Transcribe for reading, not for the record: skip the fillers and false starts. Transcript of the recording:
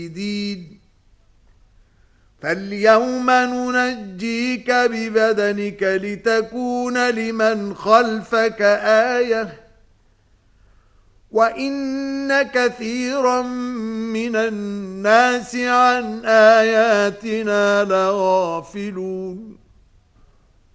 فاليوم ننجيك ببدنك لتكون لمن خلفك آية وإن كثيرا من الناس عن آياتنا لغافلون